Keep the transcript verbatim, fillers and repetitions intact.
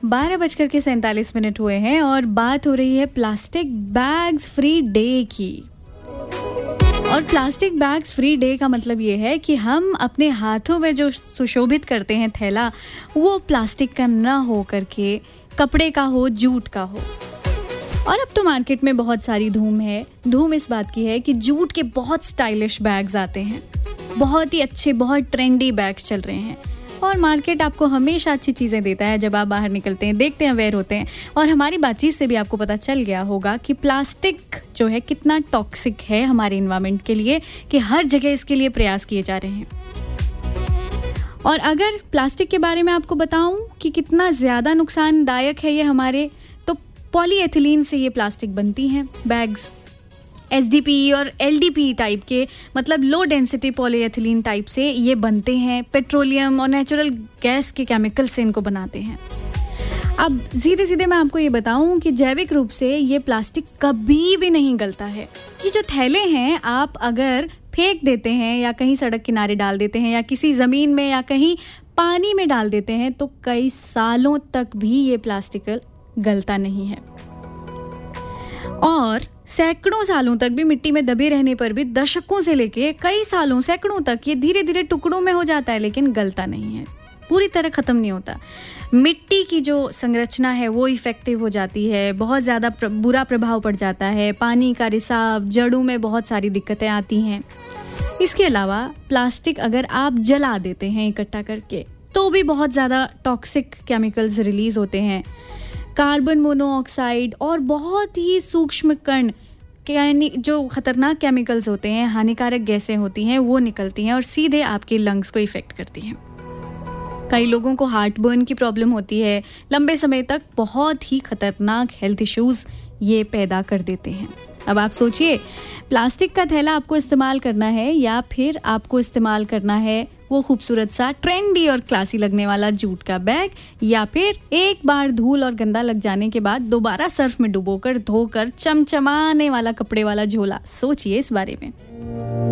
बारह बजकर के सैंतालीस मिनट हुए हैं और बात हो रही है प्लास्टिक बैग्स फ्री डे की। और प्लास्टिक बैग्स फ्री डे का मतलब ये है कि हम अपने हाथों में जो सुशोभित करते हैं थैला, वो प्लास्टिक का ना हो करके कपड़े का हो, जूट का हो। और अब तो मार्केट में बहुत सारी धूम है। धूम इस बात की है कि जूट के बहुत स्टाइलिश बैग्स आते हैं, बहुत ही अच्छे, बहुत ट्रेंडी बैग्स चल रहे हैं। और मार्केट आपको हमेशा अच्छी चीज़ें देता है जब आप बाहर निकलते हैं, देखते हैं, अवेयर होते हैं। और हमारी बातचीत से भी आपको पता चल गया होगा कि प्लास्टिक जो है कितना टॉक्सिक है हमारे एनवायरनमेंट के लिए, कि हर जगह इसके लिए प्रयास किए जा रहे हैं। और अगर प्लास्टिक के बारे में आपको बताऊं कि कितना ज़्यादा नुकसानदायक है ये हमारे, तो पॉलीएथिलीन से ये प्लास्टिक बनती हैं बैग्स। एस डी पी और एल डी पी टाइप के, मतलब लो डेंसिटी पॉलीएथिलीन टाइप से ये बनते हैं। पेट्रोलियम और नेचुरल गैस के केमिकल से इनको बनाते हैं। अब सीधे सीधे मैं आपको ये बताऊं कि जैविक रूप से ये प्लास्टिक कभी भी नहीं गलता है। ये जो थैले हैं, आप अगर फेंक देते हैं या कहीं सड़क किनारे डाल देते हैं या किसी ज़मीन में या कहीं पानी में डाल देते हैं, तो कई सालों तक भी ये प्लास्टिक गलता नहीं है। और सैकड़ों सालों तक भी मिट्टी में दबे रहने पर भी, दशकों से लेके कई सालों, सैकड़ों तक ये धीरे धीरे टुकड़ों में हो जाता है, लेकिन गलता नहीं है, पूरी तरह ख़त्म नहीं होता। मिट्टी की जो संरचना है वो इफ़ेक्टिव हो जाती है, बहुत ज़्यादा प्र, बुरा प्रभाव पड़ जाता है। पानी का रिसाव, जड़ों में बहुत सारी दिक्कतें आती हैं। इसके अलावा प्लास्टिक अगर आप जला देते हैं इकट्ठा करके, तो भी बहुत ज़्यादा टॉक्सिक केमिकल्स रिलीज़ होते हैं। कार्बन मोनोऑक्साइड और बहुत ही सूक्ष्म कण, यानी जो खतरनाक केमिकल्स होते हैं, हानिकारक गैसें होती हैं, वो निकलती हैं और सीधे आपके लंग्स को इफ़ेक्ट करती हैं। कई लोगों को हार्ट बर्न की प्रॉब्लम होती है। लंबे समय तक बहुत ही खतरनाक हेल्थ इश्यूज़ ये पैदा कर देते हैं। अब आप सोचिए, प्लास्टिक का थैला आपको इस्तेमाल करना है या फिर आपको इस्तेमाल करना है वो खूबसूरत सा, ट्रेंडी और क्लासी लगने वाला जूट का बैग, या फिर एक बार धूल और गंदा लग जाने के बाद दोबारा सर्फ में डुबोकर धोकर चमचमाने वाला कपड़े वाला झोला। सोचिए इस बारे में।